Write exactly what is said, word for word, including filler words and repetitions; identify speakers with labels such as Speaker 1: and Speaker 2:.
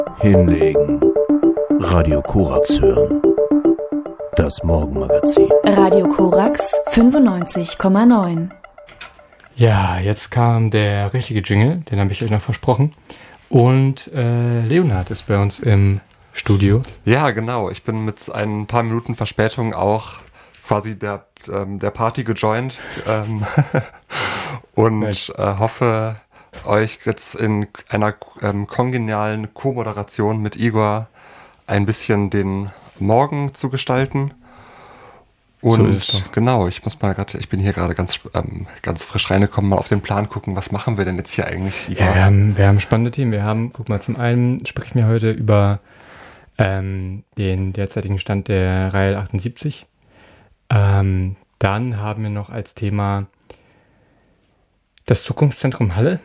Speaker 1: Hinlegen. Radio Korax hören. Das Morgenmagazin.
Speaker 2: Radio Korax fünfundneunzig Komma neun.
Speaker 3: Ja, jetzt kam der richtige Jingle, den habe ich euch noch versprochen. Und äh, Leonhard ist bei uns im Studio.
Speaker 4: Ja, genau. Ich bin mit ein paar Minuten Verspätung auch quasi der, ähm, der Party gejoint ähm, und äh, hoffe, euch jetzt in einer ähm, kongenialen Co-Moderation mit Igor ein bisschen den Morgen zu gestalten. Und
Speaker 3: so ist es doch.
Speaker 4: Genau, ich muss mal gerade, ich bin hier gerade ganz, ähm, ganz frisch reingekommen, mal auf den Plan gucken, was machen wir denn jetzt hier eigentlich, Igor?
Speaker 3: Ja, wir haben, wir haben spannende Themen. Wir haben, guck mal, zum einen sprechen wir heute über ähm, den derzeitigen Stand der Reihe achtundsiebzig. Ähm, dann haben wir noch als Thema das Zukunftszentrum Halle.